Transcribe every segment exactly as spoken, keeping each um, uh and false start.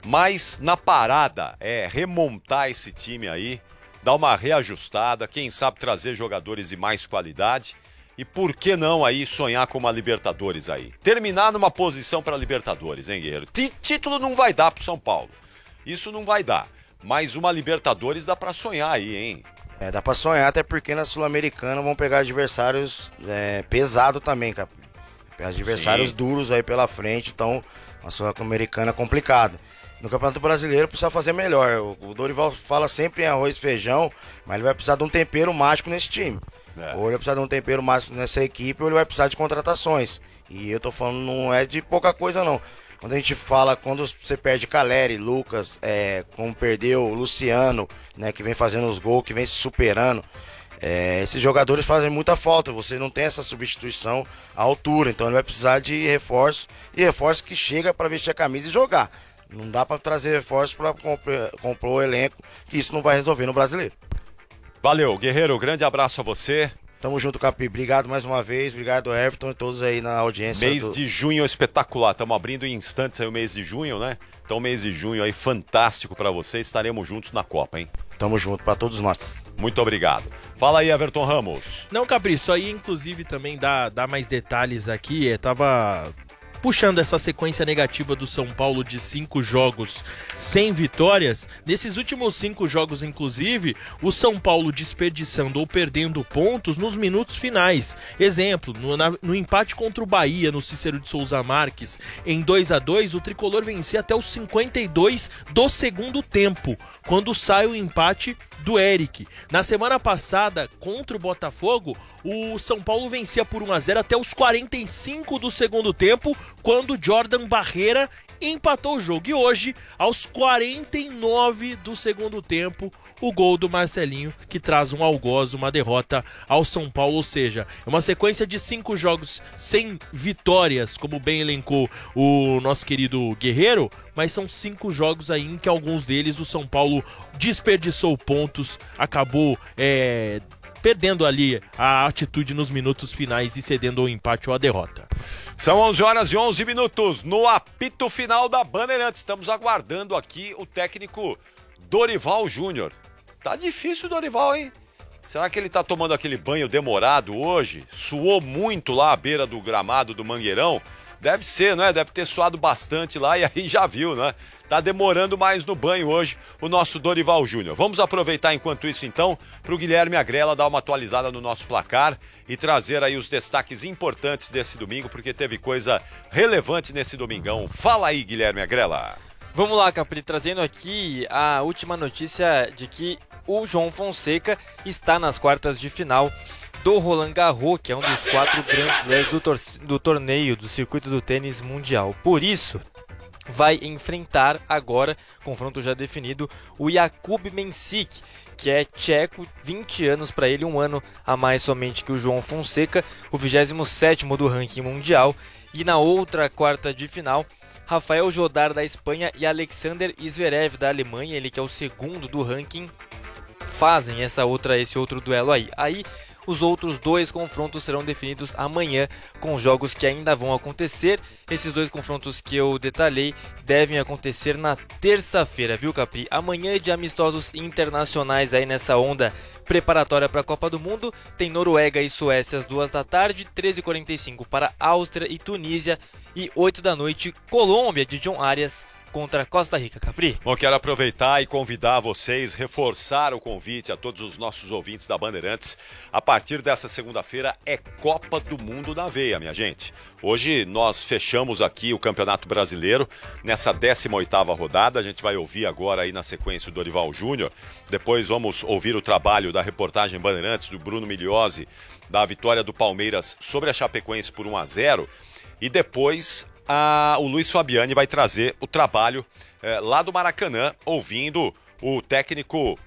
Mas na parada é remontar esse time aí, dar uma reajustada, quem sabe trazer jogadores de mais qualidade e por que não aí sonhar com uma Libertadores aí. Terminar numa posição para Libertadores, hein, Guerreiro? T- título não vai dar pro São Paulo, isso não vai dar, mas uma Libertadores dá para sonhar aí, hein? É, dá pra sonhar, até porque na Sul-Americana vão pegar adversários é, pesados também, cara. Pegar adversários Sim. duros aí pela frente, então a Sul-Americana é complicada. No Campeonato Brasileiro precisa fazer melhor. O, o Dorival fala sempre em arroz e feijão, mas ele vai precisar de um tempero mágico nesse time. É. Ou ele vai precisar de um tempero mágico nessa equipe, ou ele vai precisar de contratações. E eu tô falando, não é de pouca coisa não. Quando a gente fala, quando você perde Caleri, Lucas, é, como perdeu o Luciano, né, que vem fazendo os gols, que vem se superando, é, esses jogadores fazem muita falta, você não tem essa substituição à altura, então ele vai precisar de reforço, e reforço que chega para vestir a camisa e jogar. Não dá para trazer reforço para comprar o elenco, que isso não vai resolver no Brasileiro. Valeu, Guerreiro, grande abraço a você. Tamo junto, Capi. Obrigado mais uma vez. Obrigado, Everton, e todos aí na audiência. Mês do... de junho espetacular. Estamos abrindo em instantes aí o mês de junho, né? Então, mês de junho aí fantástico para você. Estaremos juntos na Copa, hein? Tamo junto para todos nós. Muito obrigado. Fala aí, Everton Ramos. Não, Capri, isso aí inclusive também dá, dá mais detalhes aqui. Eu tava puxando essa sequência negativa do São Paulo de cinco jogos sem vitórias. Nesses últimos cinco jogos, inclusive, o São Paulo desperdiçando ou perdendo pontos nos minutos finais. Exemplo, no, na, no empate contra o Bahia, no Cícero de Souza Marques, em dois a dois, o tricolor vencia até os cinquenta e dois do segundo tempo, quando sai o empate do Eric. Na semana passada, contra o Botafogo, o São Paulo vencia por um a zero até os quarenta e cinco do segundo tempo, quando Jordan Barreira empatou o jogo. E hoje, aos quarenta e nove do segundo tempo, o gol do Marcelinho, que traz um algoz, uma derrota ao São Paulo. Ou seja, é uma sequência de cinco jogos sem vitórias, como bem elencou o nosso querido Guerreiro, mas são cinco jogos aí em que alguns deles o São Paulo desperdiçou pontos, acabou é, perdendo ali a atitude nos minutos finais e cedendo ao empate ou à derrota. São onze horas e onze minutos no apito final da Bandeirantes. Estamos aguardando aqui o técnico Dorival Júnior. Tá difícil o Dorival, hein? Será que ele tá tomando aquele banho demorado hoje? Suou muito lá à beira do gramado do Mangueirão? Deve ser, né? Deve ter suado bastante lá e aí já viu, né? Tá demorando mais no banho hoje o nosso Dorival Júnior. Vamos aproveitar enquanto isso então para o Guilherme Agrela dar uma atualizada no nosso placar e trazer aí os destaques importantes desse domingo, porque teve coisa relevante nesse domingão. Fala aí, Guilherme Agrela. Vamos lá, Capri, trazendo aqui a última notícia de que o João Fonseca está nas quartas de final do Roland Garros, que é um dos quatro grandes slams do, tor- do torneio do circuito do tênis mundial. Por isso, vai enfrentar agora, confronto já definido, o Jakub Mensik, que é tcheco, vinte anos para ele, um ano a mais somente que o João Fonseca, o vigésimo sétimo do ranking mundial. E na outra quarta de final, Rafael Jodar da Espanha e Alexander Zverev da Alemanha, ele que é o segundo do ranking, fazem essa outra, esse outro duelo aí. Aí os outros dois confrontos serão definidos amanhã, com jogos que ainda vão acontecer. Esses dois confrontos que eu detalhei devem acontecer na terça-feira, viu, Capri? Amanhã é de amistosos internacionais aí nessa onda preparatória para a Copa do Mundo. Tem Noruega e Suécia às duas da tarde, treze e quarenta e cinco para Áustria e Tunísia e oito da noite, Colômbia de John Arias contra Costa Rica, Capri. Bom, quero aproveitar e convidar vocês, reforçar o convite a todos os nossos ouvintes da Bandeirantes. A partir dessa segunda-feira é Copa do Mundo na veia, minha gente. Hoje nós fechamos aqui o Campeonato Brasileiro nessa décima oitava rodada. A gente vai ouvir agora aí na sequência o Dorival Júnior. Depois vamos ouvir o trabalho da reportagem Bandeirantes do Bruno Migliozzi, da vitória do Palmeiras sobre a Chapecoense por um a zero. E depois a, o Luiz Fabiani vai trazer o trabalho eh, lá do Maracanã, ouvindo o técnico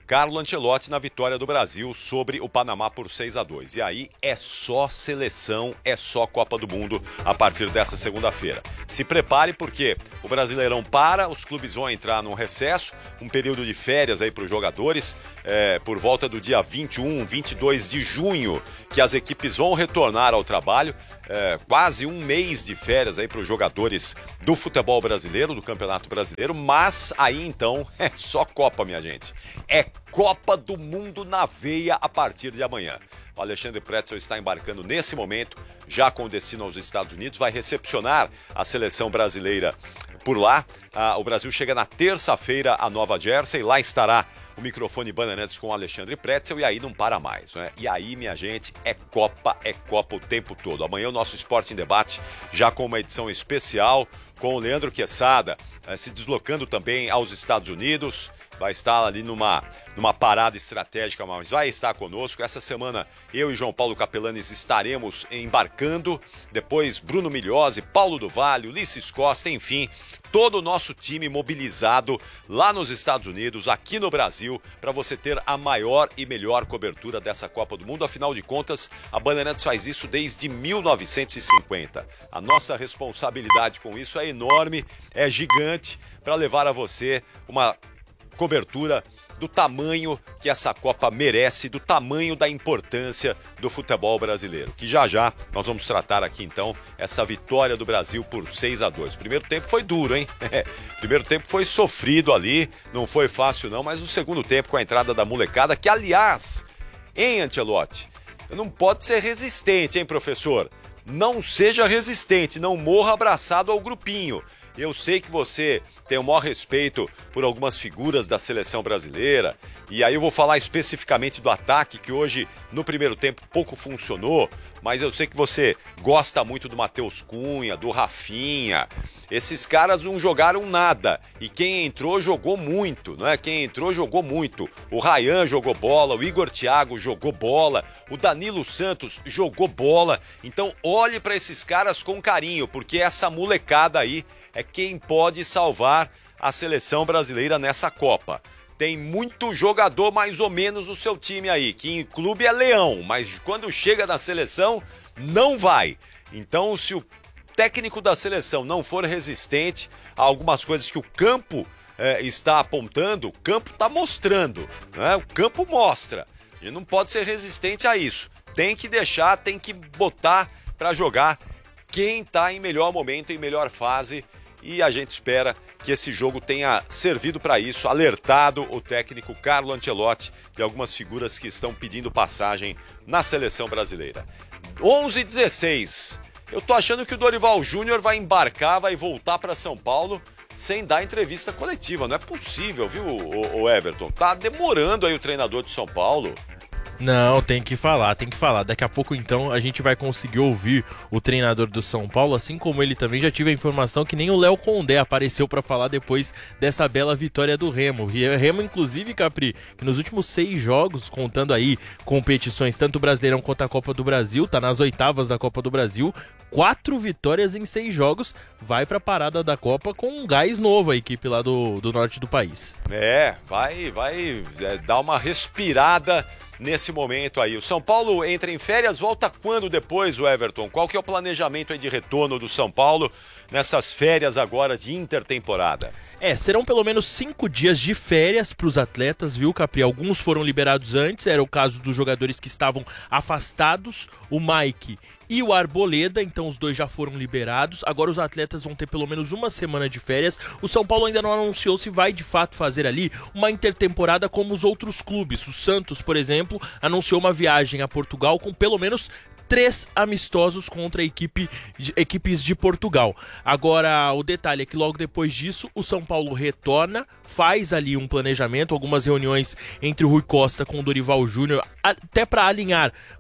Carlo Ancelotti na vitória do Brasil sobre o Panamá por seis a dois. E aí é só seleção, é só Copa do Mundo a partir dessa segunda-feira. Se prepare porque o Brasileirão para, os clubes vão entrar num recesso, um período de férias aí para os jogadores, é, por volta do dia vinte e um, vinte e dois de junho, que as equipes vão retornar ao trabalho, é, quase um mês de férias aí para os jogadores do futebol brasileiro, do Campeonato Brasileiro, mas aí então é só Copa, minha gente. É Copa do Mundo na veia a partir de amanhã. O Alexandre Pretzel está embarcando nesse momento, já com destino aos Estados Unidos, vai recepcionar a seleção brasileira por lá. Ah, o Brasil chega na terça-feira a Nova Jersey, lá estará o microfone Bandeirantes com o Alexandre Pretzel e aí não para mais, né? E aí, minha gente, é Copa, é Copa o tempo todo. Amanhã o nosso Esporte em Debate, já com uma edição especial, com o Leandro Quesada, eh, se deslocando também aos Estados Unidos. Vai estar ali numa, numa parada estratégica, mas vai estar conosco. Essa semana eu e João Paulo Capelanes estaremos embarcando. Depois Bruno Migliozzi, Paulo do Vale, Ulisses Costa, enfim, todo o nosso time mobilizado lá nos Estados Unidos, aqui no Brasil, para você ter a maior e melhor cobertura dessa Copa do Mundo. Afinal de contas, a Bandeirantes faz isso desde mil novecentos e cinquenta. A nossa responsabilidade com isso é enorme, é gigante, para levar a você uma cobertura do tamanho que essa Copa merece, do tamanho da importância do futebol brasileiro, que já já nós vamos tratar aqui então essa vitória do Brasil por seis a dois. O primeiro tempo foi duro, hein? O primeiro tempo foi sofrido ali, não foi fácil não, mas o segundo tempo com a entrada da molecada, que aliás, hein, Ancelotti, não pode ser resistente, hein, professor? Não seja resistente, não morra abraçado ao grupinho. Eu sei que você tem o maior respeito por algumas figuras da seleção brasileira, e aí eu vou falar especificamente do ataque, que hoje, no primeiro tempo, pouco funcionou, mas eu sei que você gosta muito do Matheus Cunha, do Rafinha. Esses caras não jogaram nada, e quem entrou jogou muito, não é? Quem entrou jogou muito. O Ryan jogou bola, o Igor Thiago jogou bola, o Danilo Santos jogou bola. Então olhe para esses caras com carinho, porque essa molecada aí é quem pode salvar a seleção brasileira nessa Copa. Tem muito jogador mais ou menos no seu time aí, que em clube é leão, mas quando chega na seleção, não vai. Então, se o técnico da seleção não for resistente a algumas coisas que o campo eh, está apontando, o campo está mostrando, né? O campo mostra. E não pode ser resistente a isso. Tem que deixar, tem que botar para jogar quem está em melhor momento, em melhor fase. E a gente espera que esse jogo tenha servido para isso, alertado o técnico Carlo Ancelotti de algumas figuras que estão pedindo passagem na seleção brasileira. onze e dezesseis. Eu tô achando que o Dorival Júnior vai embarcar, vai voltar para São Paulo sem dar entrevista coletiva. Não é possível, viu, o, o Everton? Tá demorando aí o treinador de São Paulo. Não, tem que falar, tem que falar. Daqui a pouco, então, a gente vai conseguir ouvir o treinador do São Paulo, assim como ele também já tive a informação que nem o Léo Condé apareceu para falar depois dessa bela vitória do Remo. Remo, inclusive, Capri, que nos últimos seis jogos, contando aí competições, tanto o Brasileirão quanto a Copa do Brasil, tá nas oitavas da Copa do Brasil, quatro vitórias em seis jogos, vai pra parada da Copa com um gás novo a equipe lá do, do norte do país. É, vai, vai é, dar uma respirada nesse momento aí. O São Paulo entra em férias, volta quando depois, o Everton? Qual que é o planejamento aí de retorno do São Paulo nessas férias agora de intertemporada? É, serão pelo menos cinco dias de férias para os atletas, viu, Capri? Alguns foram liberados antes, era o caso dos jogadores que estavam afastados, o Mike e o Arboleda, então os dois já foram liberados. Agora os atletas vão ter pelo menos uma semana de férias. O São Paulo ainda não anunciou se vai de fato fazer ali uma intertemporada como os outros clubes. O Santos, por exemplo, anunciou uma viagem a Portugal com pelo menos três amistosos contra a equipe de, equipes de Portugal. Agora, o detalhe é que logo depois disso, o São Paulo retorna, faz ali um planejamento, algumas reuniões entre o Rui Costa com o Dorival Júnior, até para alinhar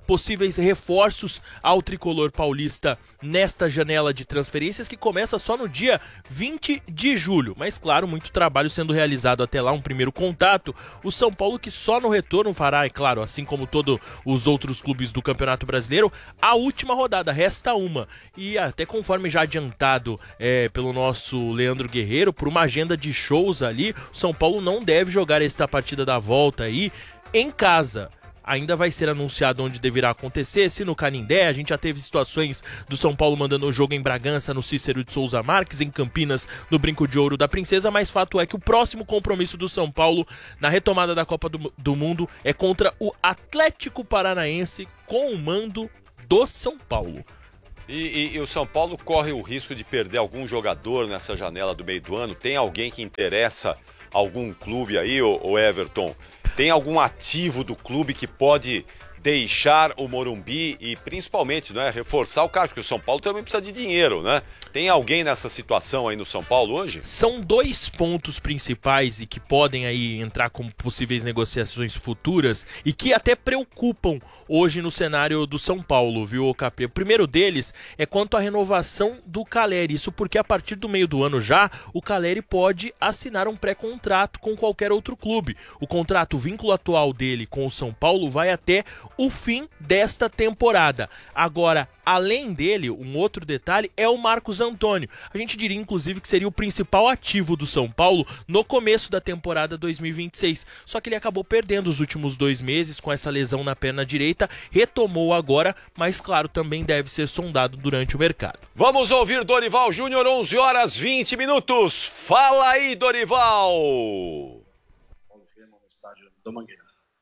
possíveis reforços ao tricolor paulista nesta janela de transferências que começa só no dia vinte de julho. Mas claro, muito trabalho sendo realizado até lá, um primeiro contato. O São Paulo que só no retorno fará, é claro, assim como todos os outros clubes do Campeonato Brasileiro, a última rodada, resta uma. E até conforme já adiantado é, pelo nosso Leandro Guerreiro, por uma agenda de shows ali, o São Paulo não deve jogar esta partida da volta aí em casa. Ainda vai ser anunciado onde deverá acontecer, se no Canindé. A gente já teve situações do São Paulo mandando o jogo em Bragança, no Cícero de Souza Marques, em Campinas, no Brinco de Ouro da Princesa, mas fato é que o próximo compromisso do São Paulo na retomada da Copa do, do Mundo é contra o Atlético Paranaense, com o mando do São Paulo. E, e, e o São Paulo corre o risco de perder algum jogador nessa janela do meio do ano? Tem alguém que interessa algum clube aí, ô, ô Everton? Tem algum ativo do clube que pode deixar o Morumbi e principalmente, né, reforçar o caixa, porque o São Paulo também precisa de dinheiro, né? Tem alguém nessa situação aí no São Paulo hoje? São dois pontos principais e que podem aí entrar como possíveis negociações futuras e que até preocupam hoje no cenário do São Paulo, viu, K P? O primeiro deles é quanto à renovação do Caleri. Isso porque a partir do meio do ano já, o Caleri pode assinar um pré-contrato com qualquer outro clube. O contrato, o vínculo atual dele com o São Paulo vai até o fim desta temporada. Agora, além dele, um outro detalhe é o Marcos Antônio. A gente diria, inclusive, que seria o principal ativo do São Paulo no começo da temporada dois mil e vinte e seis. Só que ele acabou perdendo os últimos dois meses com essa lesão na perna direita, retomou agora, mas claro, também deve ser sondado durante o mercado. Vamos ouvir Dorival Júnior, onze horas e vinte minutos. Fala aí, Dorival! No estádio do Mangueira.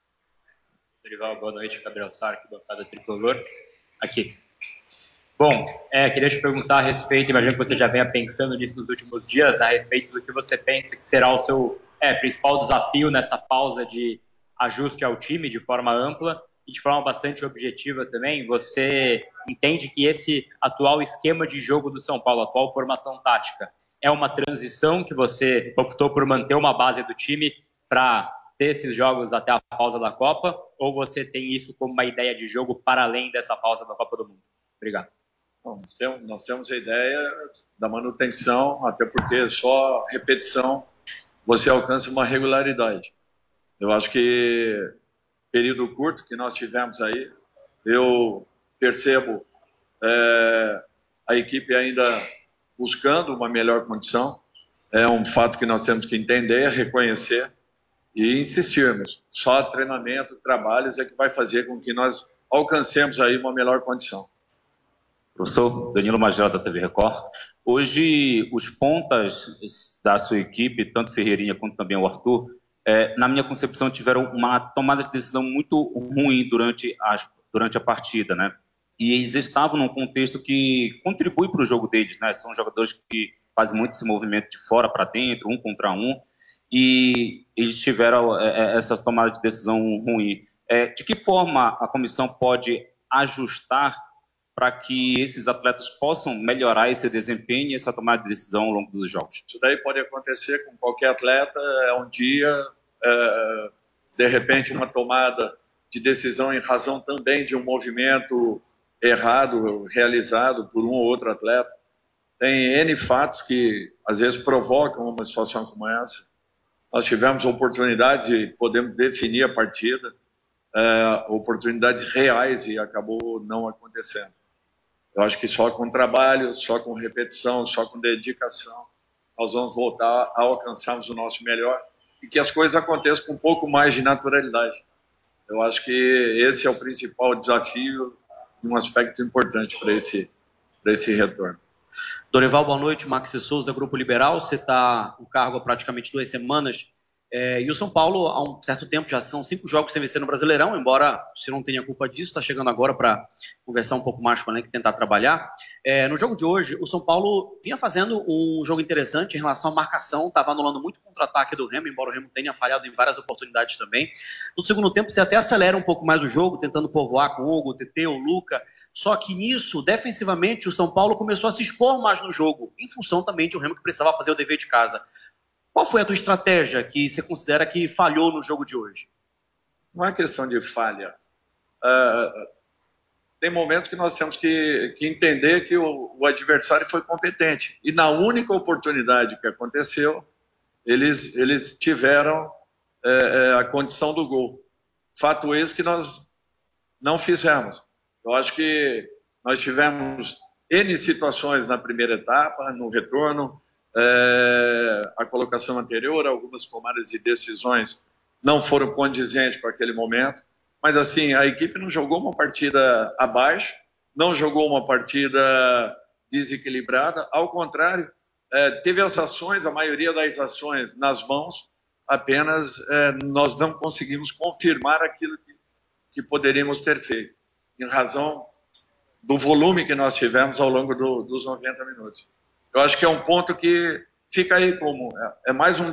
Dorival, boa noite, Gabriel Sar, aqui do bancada tricolor. Aqui. Bom, é, queria te perguntar a respeito, imagino que você já venha pensando nisso nos últimos dias, a respeito do que você pensa que será o seu é, principal desafio nessa pausa de ajuste ao time de forma ampla e de forma bastante objetiva também. Você entende que esse atual esquema de jogo do São Paulo, a atual formação tática, é uma transição que você optou por manter uma base do time para ter esses jogos até a pausa da Copa, ou você tem isso como uma ideia de jogo para além dessa pausa da Copa do Mundo? Obrigado. Bom, nós, temos, nós temos a ideia da manutenção, até porque só repetição você alcança uma regularidade. Eu acho que período curto que nós tivemos aí, eu percebo é, a equipe ainda buscando uma melhor condição. É um fato que nós temos que entender, reconhecer e insistirmos. Só treinamento, trabalhos é que vai fazer com que nós alcancemos aí uma melhor condição. Professor Danilo Magela, da T V Record. Hoje, os pontas da sua equipe, tanto Ferreirinha quanto também o Arthur, é, na minha concepção, tiveram uma tomada de decisão muito ruim durante a, durante a partida, né? E eles estavam num contexto que contribui para o jogo deles, né? São jogadores que fazem muito esse movimento de fora para dentro, um contra um, e eles tiveram é, essa tomada de decisão ruim. É, de que forma a comissão pode ajustar para que esses atletas possam melhorar esse desempenho e essa tomada de decisão ao longo dos jogos? Isso daí pode acontecer com qualquer atleta, é um dia, é, de repente uma tomada de decisão em razão também de um movimento errado realizado por um ou outro atleta. Tem N fatos que às vezes provocam uma situação como essa. Nós tivemos oportunidades e podemos definir a partida, é, oportunidades reais e acabou não acontecendo. Eu acho que só com trabalho, só com repetição, só com dedicação, nós vamos voltar a alcançarmos o nosso melhor e que as coisas aconteçam com um pouco mais de naturalidade. Eu acho que esse é o principal desafio e um aspecto importante para esse, para esse retorno. Dorival, boa noite. Max Souza, Grupo Liberal. Você está no cargo há praticamente duas semanas. É, e o São Paulo, há um certo tempo, já são cinco jogos sem vencer no Brasileirão, embora você não tenha culpa disso, está chegando agora para conversar um pouco mais com o elenco e tentar trabalhar. É, no jogo de hoje, o São Paulo vinha fazendo um jogo interessante em relação à marcação, estava anulando muito contra-ataque do Remo, embora o Remo tenha falhado em várias oportunidades também. No segundo tempo, você até acelera um pouco mais o jogo, tentando povoar com o Hugo, o T T, o Luca, só que nisso, defensivamente, o São Paulo começou a se expor mais no jogo, em função também de um Remo que precisava fazer o dever de casa. Qual foi a tua estratégia que você considera que falhou no jogo de hoje? Não é questão de falha. Uh, tem momentos que nós temos que, que entender que o, o adversário foi competente. E na única oportunidade que aconteceu, eles, eles tiveram é, é, a condição do gol. Fato esse que nós não fizemos. Eu acho que nós tivemos N situações na primeira etapa, no retorno, é, a colocação anterior, algumas tomadas de decisões não foram condizentes com aquele momento, mas assim, a equipe não jogou uma partida abaixo, não jogou uma partida desequilibrada, ao contrário, é, teve as ações, a maioria das ações nas mãos, apenas é, nós não conseguimos confirmar aquilo que, que poderíamos ter feito, em razão do volume que nós tivemos ao longo do, dos noventa minutos. Eu acho que é um ponto que fica aí como, é, é mais um